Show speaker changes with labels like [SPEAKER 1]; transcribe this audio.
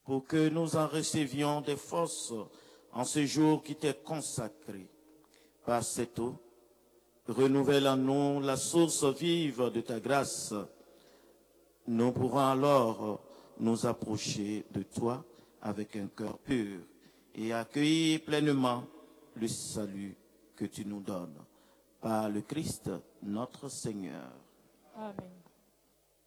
[SPEAKER 1] pour que nous en recevions des forces en ce jour qui t'est consacré. Par cette eau, renouvelle en nous la source vive de ta grâce. Nous pourrons alors nous approcher de toi avec un cœur pur et accueillir pleinement le salut que tu nous donnes. Par le Christ, notre Seigneur.
[SPEAKER 2] Amen.